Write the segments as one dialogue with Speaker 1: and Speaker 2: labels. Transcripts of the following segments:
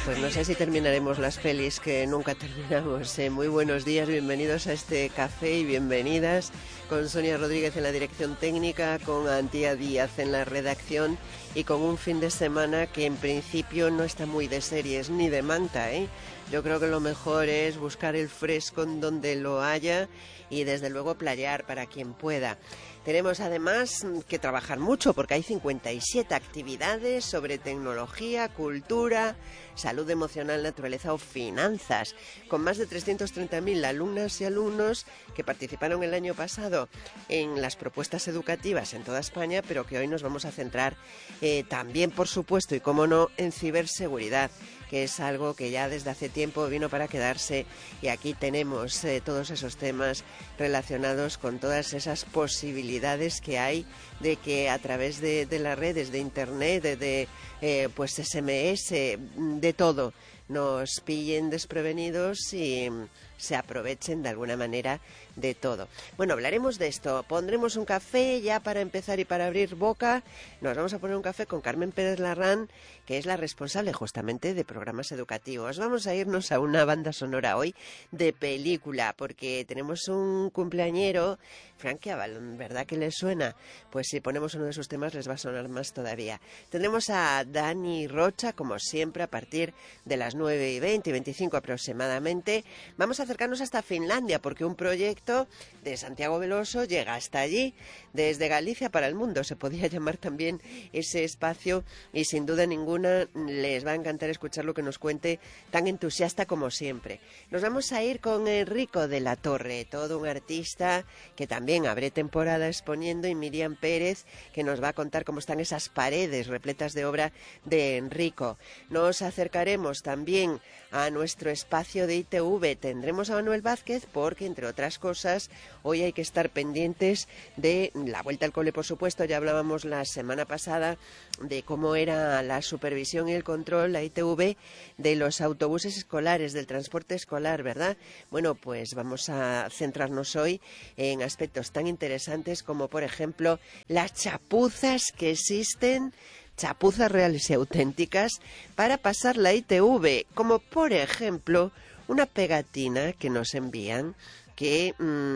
Speaker 1: Pues no sé si terminaremos las pelis que nunca terminamos. Muy buenos días, bienvenidos a este café y bienvenidas con Sonia Rodríguez en la dirección técnica, con Antía Díaz en la redacción y con un fin de semana que en principio no está muy de series ni de manta, ¿eh? Yo creo que lo mejor es buscar el fresco en donde lo haya y desde luego playar para quien pueda. Tenemos además que trabajar mucho porque hay 57 actividades sobre tecnología, cultura, salud emocional, naturaleza o finanzas, con más de 330.000 alumnas y alumnos que participaron el año pasado en las propuestas educativas en toda España, pero que hoy nos vamos a centrar también, por supuesto, y cómo no, en ciberseguridad, que es algo que ya desde hace tiempo vino para quedarse, y aquí tenemos todos esos temas relacionados con todas esas posibilidades que hay de que a través de las redes, de internet, de pues SMS, de todo, nos pillen desprevenidos y se aprovechen de alguna manera de todo. Bueno, hablaremos de esto, pondremos un café ya para empezar y para abrir boca. Nos vamos a poner un café con Carmen Pérez Larrán, que es la responsable justamente de programas educativos. Vamos a irnos a una banda sonora hoy de película, porque tenemos un cumpleañero, Frankie Avalon, ¿verdad que les suena? Pues si ponemos uno de sus temas les va a sonar más todavía. Tendremos a Dani Rocha, como siempre, a partir de las 9:20 y 25 aproximadamente. Vamos a acercarnos hasta Finlandia, porque un proyecto de Santiago Veloso llega hasta allí, desde Galicia para el mundo, se podía llamar también ese espacio, y sin duda ninguna les va a encantar escuchar lo que nos cuente, tan entusiasta como siempre. Nos vamos a ir con Enrico de la Torre, todo un artista que también abre temporada exponiendo, y Miriam Pérez, que nos va a contar cómo están esas paredes repletas de obra de Enrico. Nos acercaremos también a nuestro espacio de ITV, tendremos a Manuel Vázquez, porque entre otras cosas hoy hay que estar pendientes de la vuelta al cole, por supuesto. Ya hablábamos la semana pasada de cómo era la supervisión y el control, la ITV, de los autobuses escolares, del transporte escolar, ¿verdad? Bueno, pues vamos a centrarnos hoy en aspectos tan interesantes como, por ejemplo, las chapuzas que existen, chapuzas reales y auténticas, para pasar la ITV, como por ejemplo una pegatina que nos envían, que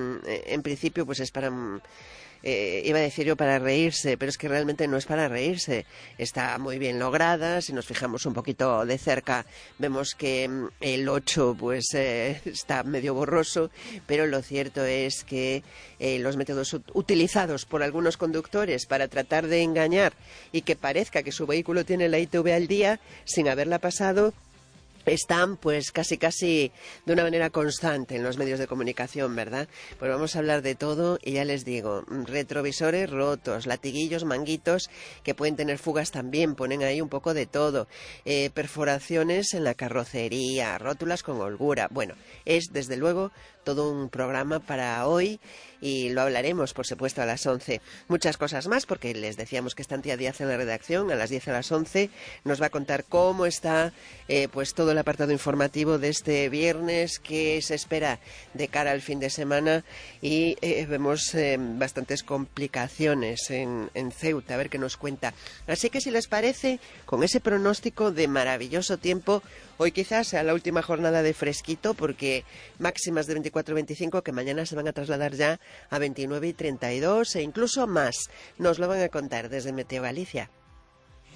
Speaker 1: en principio pues es para... iba a decir yo para reírse, pero es que realmente no es para reírse. Está muy bien lograda. Si nos fijamos un poquito de cerca, vemos que el 8 pues está medio borroso, pero lo cierto es que los métodos utilizados por algunos conductores para tratar de engañar y que parezca que su vehículo tiene la ITV al día sin haberla pasado, están pues casi de una manera constante en los medios de comunicación, ¿verdad? Pues vamos a hablar de todo, y ya les digo, retrovisores rotos, latiguillos, manguitos que pueden tener fugas también, ponen ahí un poco de todo, perforaciones en la carrocería, rótulas con holgura. Bueno, es desde luego todo un programa para hoy, y lo hablaremos, por supuesto, a las 11. Muchas cosas más, porque les decíamos que está Antía Díaz en la redacción. A las 10 a las 11 nos va a contar cómo está pues todo el apartado informativo de este viernes, que se espera de cara al fin de semana, y vemos bastantes complicaciones en Ceuta, a ver qué nos cuenta. Así que si les parece, con ese pronóstico de maravilloso tiempo, hoy quizás sea la última jornada de fresquito, porque máximas de 24-25 que mañana se van a trasladar ya a 29 y 32 e incluso más. Nos lo van a contar desde Meteo Galicia.